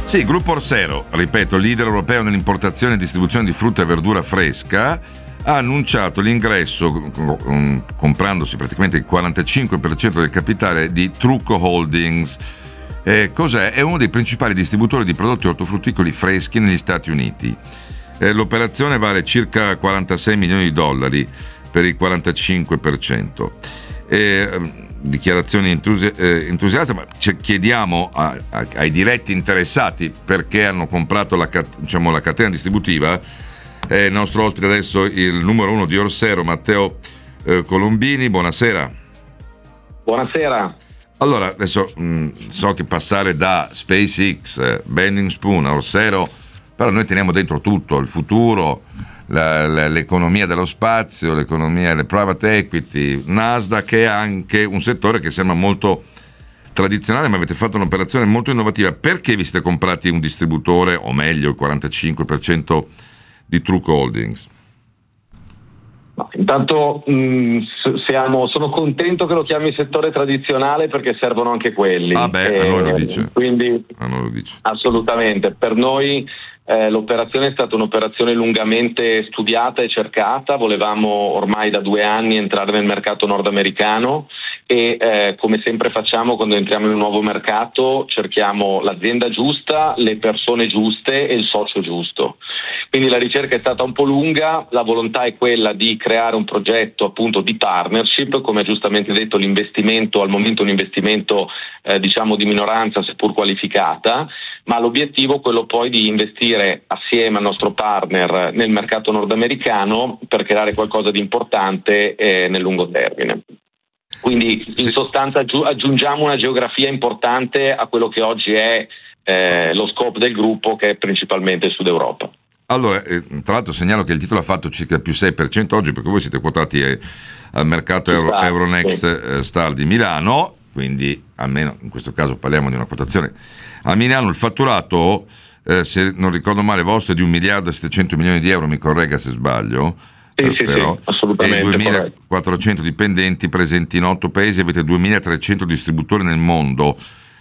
Sì, Gruppo Orsero, ripeto, leader europeo nell'importazione e distribuzione di frutta e verdura fresca, ha annunciato l'ingresso, comprandosi praticamente il 45% del capitale di Trucco Holdings. Cos'è? È uno dei principali distributori di prodotti ortofrutticoli freschi negli Stati Uniti. L'operazione vale circa 46 milioni di dollari per il 45%. Dichiarazioni entusiaste, ma chiediamo ai diretti interessati perché hanno comprato la catena distributiva. Il nostro ospite adesso, il numero 1 di Orsero, Matteo Colombini. Buonasera. Buonasera. Allora, adesso so che passare da SpaceX, Bending Spoon a Orsero, però noi teniamo dentro tutto, il futuro, l'economia dello spazio, l'economia delle private equity, Nasdaq, è anche un settore che sembra molto tradizionale, ma avete fatto un'operazione molto innovativa. Perché vi siete comprati un distributore, o meglio il 45% di Trucco Holdings? No, intanto sono contento che lo chiami settore tradizionale, perché servono anche quelli. A noi lo dice. Quindi a noi lo dice. Assolutamente. Per noi l'operazione è stata un'operazione lungamente studiata e cercata. Volevamo ormai da 2 anni entrare nel mercato nordamericano e come sempre facciamo quando entriamo in un nuovo mercato, cerchiamo l'azienda giusta, le persone giuste e il socio giusto. Quindi la ricerca è stata un po' lunga, la volontà è quella di creare un progetto appunto di partnership, come giustamente detto l'investimento al momento è un investimento di minoranza seppur qualificata, ma l'obiettivo è quello poi di investire assieme al nostro partner nel mercato nordamericano per creare qualcosa di importante nel lungo termine. Quindi in sostanza aggiungiamo una geografia importante a quello che oggi è lo scope del gruppo, che è principalmente il Sud Europa. Allora, tra l'altro segnalo che il titolo ha fatto circa più 6% oggi, perché voi siete quotati al mercato Euronext Star di Milano, quindi almeno in questo caso parliamo di una quotazione a Milano. Il fatturato, se non ricordo male, vostro è di 1 miliardo e 700 milioni di euro, mi corregga se sbaglio. Sì, assolutamente. E 2.400 dipendenti presenti in 8 paesi, avete 2.300 distributori nel mondo.